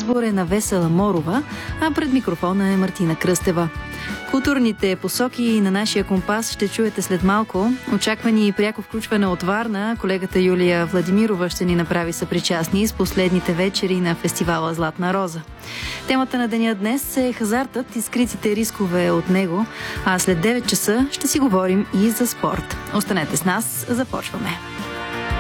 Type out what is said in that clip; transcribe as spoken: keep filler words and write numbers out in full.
избор е на Весела Морова, а пред микрофона е Мартина Кръстева. Културните посоки на нашия компас ще чуете след малко. Очаква ни пряко включване от Варна. Колегата Юлия Владимирова ще ни направи съпричастни с последните вечери на фестивала Златна роза. Темата на деня днес е хазартът и скритите рискове от него, а след девет часа ще си говорим и за спорт. Останете с нас, започваме.